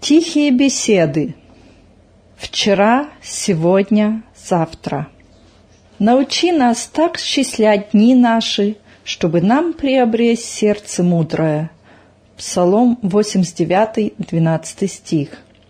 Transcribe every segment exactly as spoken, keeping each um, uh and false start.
Тихие беседы. Вчера, сегодня, завтра. Научи нас так счислять дни наши, чтобы нам приобрести сердце мудрое. Псалом восемьдесят девять, двенадцатый стих.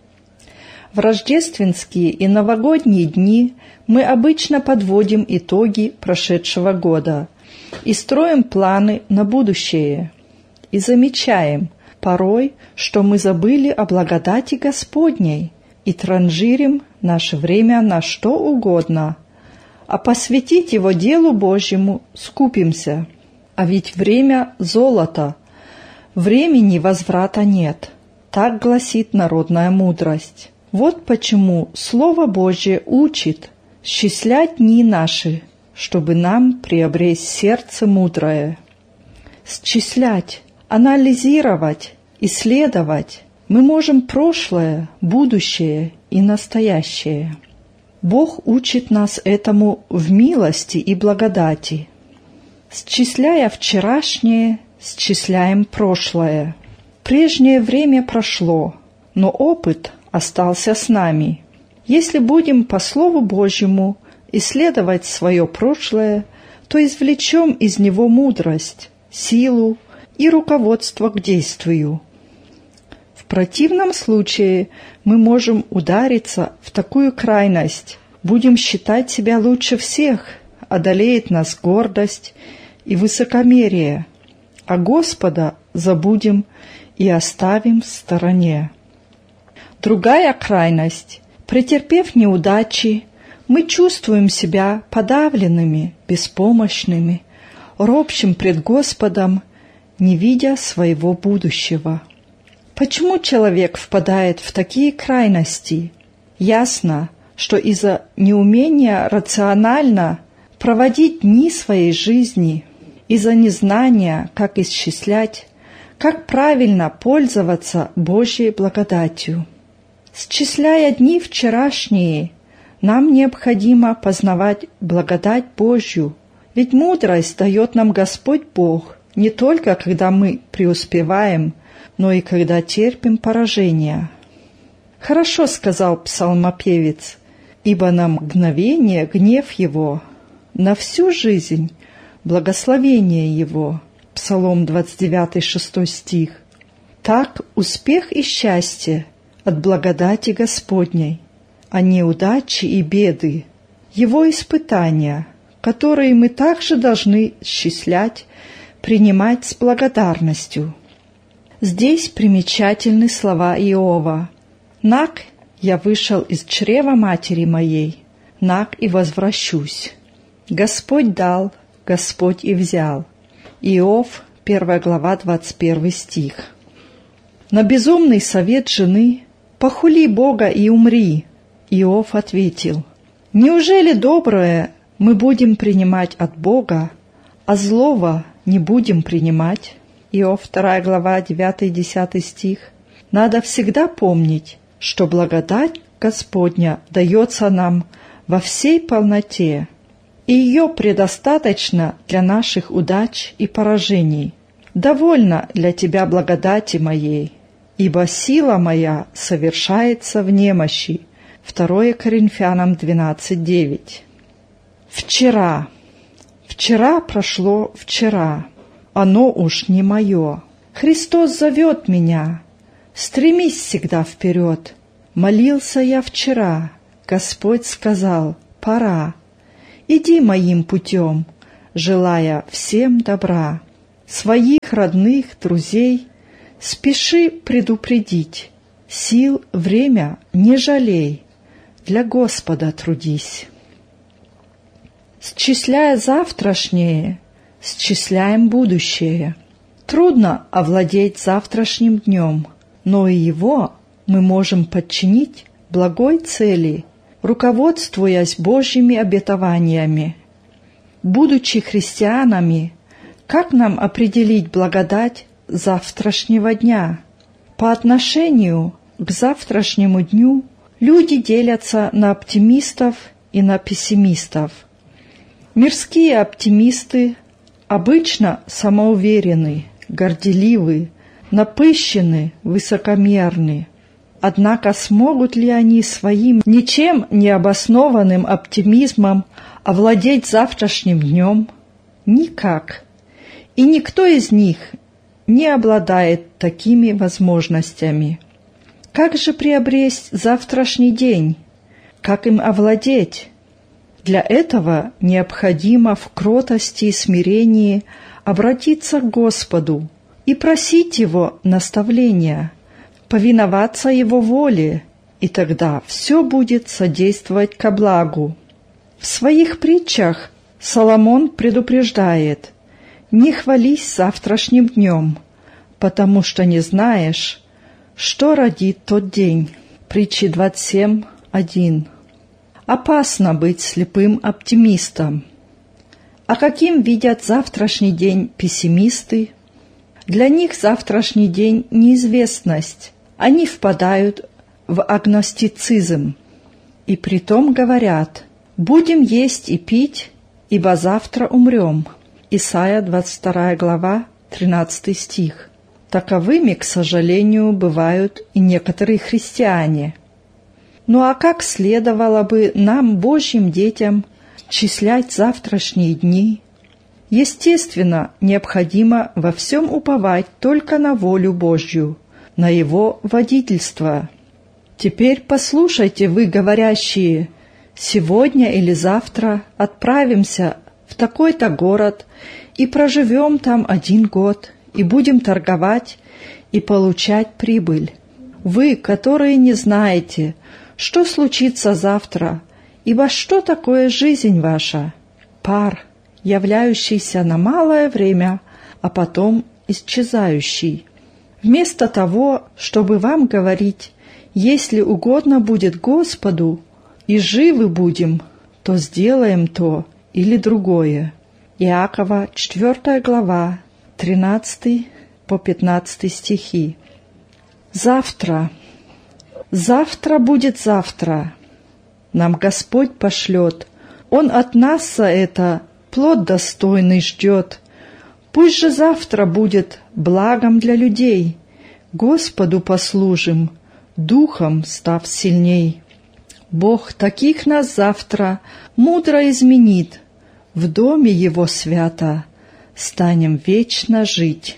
В рождественские и новогодние дни мы обычно подводим итоги прошедшего года и строим планы на будущее. И замечаем порой, что мы забыли о благодати Господней и транжирим наше время на что угодно, а посвятить его делу Божьему скупимся. А ведь время – золото, времени возврата нет, так гласит народная мудрость. Вот почему Слово Божье учит счислять дни наши, чтобы нам приобрести сердце мудрое. Счислять, анализировать, исследовать мы можем прошлое, будущее и настоящее. Бог учит нас этому в милости и благодати. Счисляя вчерашнее, счисляем прошлое. Прежнее время прошло, но опыт остался с нами. Если будем по Слову Божьему исследовать свое прошлое, то извлечем из него мудрость, силу и руководство к действию. В противном случае мы можем удариться в такую крайность, будем считать себя лучше всех, одолеет нас гордость и высокомерие, а Господа забудем и оставим в стороне. Другая крайность. Претерпев неудачи, мы чувствуем себя подавленными, беспомощными, ропщим пред Господом, не видя своего будущего. Почему человек впадает в такие крайности? Ясно, что из-за неумения рационально проводить дни своей жизни, из-за незнания, как исчислять, как правильно пользоваться Божьей благодатью. Счисляя дни вчерашние, нам необходимо познавать благодать Божью, ведь мудрость дает нам Господь Бог не только когда мы преуспеваем, но и когда терпим поражение. Хорошо сказал псалмопевец, ибо на мгновение гнев Его, на всю жизнь благословение Его. Псалом двадцать девять, шестой стих. Так успех и счастье от благодати Господней, а неудачи и беды, Его испытания, которые мы также должны счислять, принимать с благодарностью. Здесь примечательны слова Иова. «Нак я вышел из чрева матери моей, нак и возвращусь. Господь дал, Господь и взял». Иов, первая глава, двадцать первый стих. На безумный совет жены «Похули Бога и умри», Иов ответил: «Неужели доброе мы будем принимать от Бога, а злого не будем принимать?» Иов, вторая глава, девятый-десятый стих. Надо всегда помнить, что благодать Господня дается нам во всей полноте, и ее предостаточно для наших удач и поражений. Довольно для тебя благодати моей, ибо сила моя совершается в немощи. второе Коринфянам двенадцать, девять. Вчера. Вчера прошло вчера. Оно уж не мое. Христос зовет меня. Стремись всегда вперед. Молился я вчера. Господь сказал: пора. Иди моим путем, желая всем добра. Своих родных, друзей спеши предупредить. Сил, время не жалей, для Господа трудись. Счисляя завтрашнее, счисляем будущее. Трудно овладеть завтрашним днем, но и его мы можем подчинить благой цели, руководствуясь Божьими обетованиями. Будучи христианами, как нам определить благодать завтрашнего дня? По отношению к завтрашнему дню люди делятся на оптимистов и на пессимистов. Мирские оптимисты обычно самоуверены, горделивы, напыщены, высокомерны, Однако смогут ли они своим ничем не обоснованным оптимизмом овладеть завтрашним днем? Никак. И никто из них не обладает такими возможностями. Как же приобрести завтрашний день? Как им овладеть? Для этого необходимо в кротости и смирении обратиться к Господу и просить Его наставления, повиноваться Его воле, и тогда все будет содействовать ко благу. В своих притчах Соломон предупреждает: «Не хвались завтрашним днем, потому что не знаешь, что родит тот день». Притчи двадцать семь, один. Опасно быть слепым оптимистом. А каким видят завтрашний день пессимисты? Для них завтрашний день – неизвестность. Они впадают в агностицизм. И притом говорят: «Будем есть и пить, ибо завтра умрем». Исайя двадцать вторая глава, тринадцатый стих. Таковыми, к сожалению, бывают и некоторые христиане. Ну а как следовало бы нам, Божьим детям, счислять завтрашние дни? Естественно, необходимо во всем уповать только на волю Божью, на Его водительство. Теперь послушайте, вы, говорящие: «Сегодня или завтра отправимся в такой-то город и проживем там один год, и будем торговать и получать прибыль». Вы, которые не знаете, что случится завтра, ибо что такое жизнь ваша? Пар, являющийся на малое время, а потом исчезающий. Вместо того, чтобы вам говорить: «Если угодно будет Господу, и живы будем, то сделаем то или другое». Иакова, четвёртая глава, тринадцатый по пятнадцатый стихи. Завтра. Завтра будет завтра. Нам Господь пошлет. Он от нас за это плод достойный ждет. Пусть же завтра будет благом для людей. Господу послужим, духом став сильней. Бог таких нас завтра мудро изменит. В доме Его свято станем вечно жить.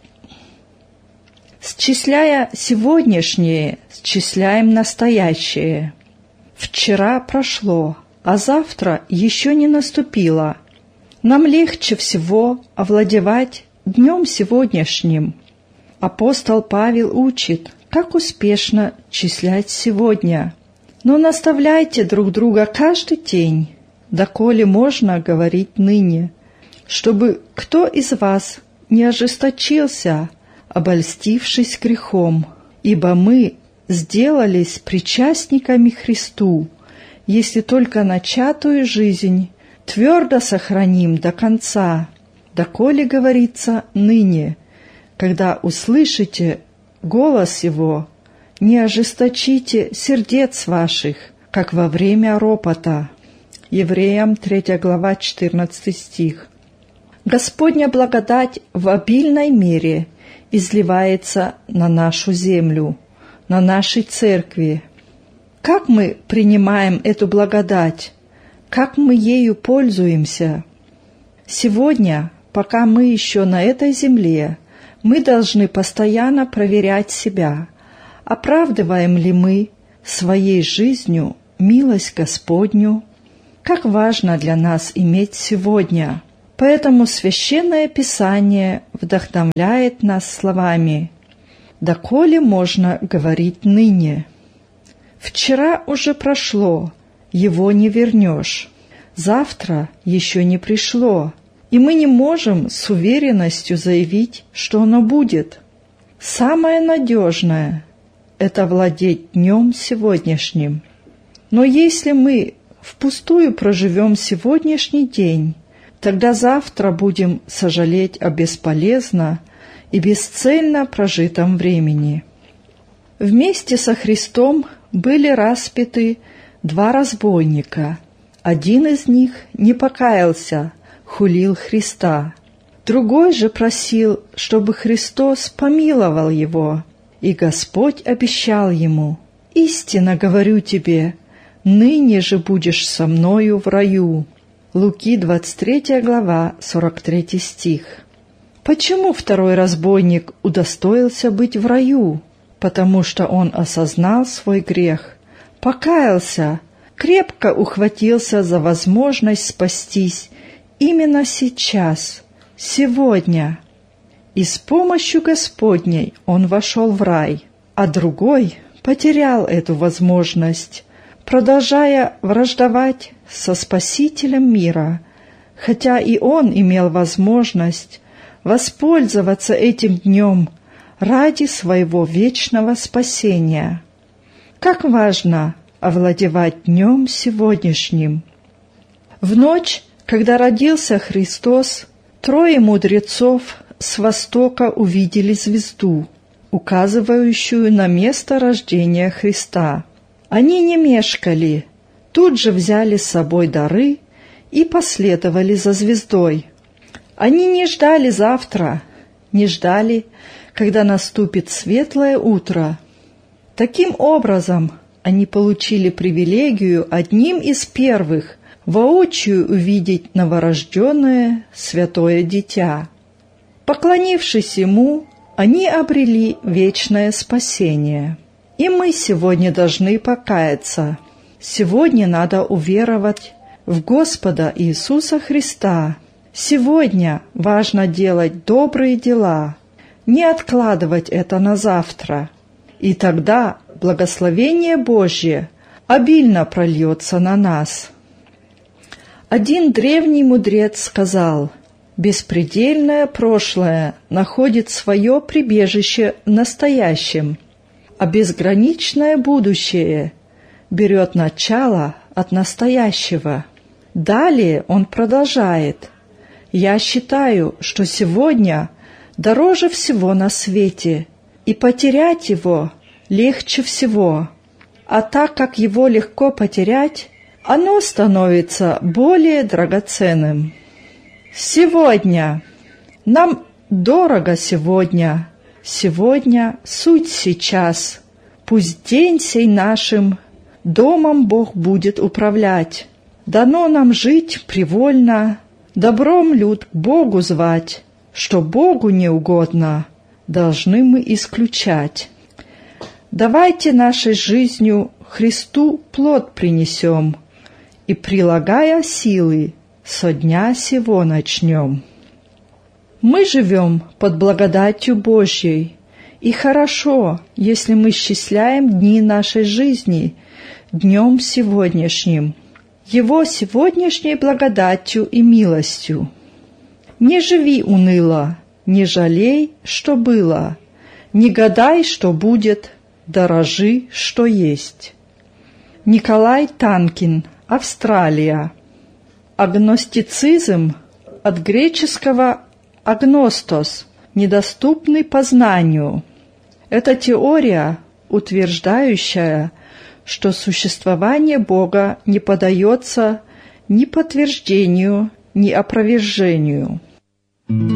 Счисляя сегодняшнее, счисляем настоящее. Вчера прошло, а завтра еще не наступило. Нам легче всего овладевать днем сегодняшним. Апостол Павел учит, как успешно числять сегодня. Но наставляйте друг друга каждый день, доколе можно говорить ныне, чтобы кто из вас не ожесточился, обольстившись грехом, ибо мы сделались причастниками Христу, если только начатую жизнь твердо сохраним до конца, доколе говорится ныне, когда услышите голос Его, не ожесточите сердец ваших, как во время ропота. Евреям третья глава, четырнадцатый стих. Господня благодать в обильной мере изливается на нашу землю, на нашей церкви. Как мы принимаем эту благодать? Как мы ею пользуемся? Сегодня, пока мы еще на этой земле, мы должны постоянно проверять себя, оправдываем ли мы своей жизнью милость Господню. Как важно для нас иметь сегодня. Поэтому Священное Писание вдохновляет нас словами: «Доколе можно говорить ныне? Вчера уже прошло, его не вернешь. Завтра еще не пришло, и мы не можем с уверенностью заявить, что оно будет. Самое надежное — это владеть днем сегодняшним. Но если мы впустую проживем сегодняшний день, тогда завтра будем сожалеть о бесполезно и бесцельно прожитом времени». Вместе со Христом были распяты два разбойника. Один из них не покаялся, хулил Христа. Другой же просил, чтобы Христос помиловал его. И Господь обещал ему: «Истинно говорю тебе, ныне же будешь со мною в раю». Луки, двадцать третья глава, сорок третий стих. Почему второй разбойник удостоился быть в раю? Потому что он осознал свой грех, покаялся, крепко ухватился за возможность спастись именно сейчас, сегодня. И с помощью Господней он вошел в рай, а другой потерял эту возможность, продолжая враждовать со Спасителем мира, хотя и он имел возможность воспользоваться этим днем ради своего вечного спасения. Как важно овладевать днем сегодняшним. В ночь, когда родился Христос, трое мудрецов с востока увидели звезду, указывающую на место рождения Христа. Они не мешкали, тут же взяли с собой дары и последовали за звездой. Они не ждали завтра, не ждали, когда наступит светлое утро. Таким образом, они получили привилегию одним из первых воочию увидеть новорожденное святое дитя. Поклонившись ему, они обрели вечное спасение. И мы сегодня должны покаяться. Сегодня надо уверовать в Господа Иисуса Христа. Сегодня важно делать добрые дела, не откладывать это на завтра. И тогда благословение Божье обильно прольется на нас. Один древний мудрец сказал: «Беспредельное прошлое находит свое прибежище в настоящем, а безграничное будущее берет начало от настоящего». Далее он продолжает: «Я считаю, что сегодня дороже всего на свете, и потерять его легче всего. А так как его легко потерять, оно становится более драгоценным. Сегодня. Нам дорого сегодня. Сегодня суть сейчас. Пусть день сей нашим домом Бог будет управлять. Дано нам жить привольно, добром люд к Богу звать, что Богу не угодно, должны мы исключать. Давайте нашей жизнью Христу плод принесем, и, прилагая силы, со дня сего начнем. Мы живем под благодатью Божьей, и хорошо, если мы счисляем дни нашей жизни днем сегодняшним, Его сегодняшней благодатью и милостью. Не живи уныло, не жалей, что было, не гадай, что будет, дорожи, что есть. Николай Танкин, Австралия. Агностицизм от греческого «агностос» – недоступный познанию. Это теория, утверждающая, что существование Бога не поддается ни подтверждению, ни опровержению.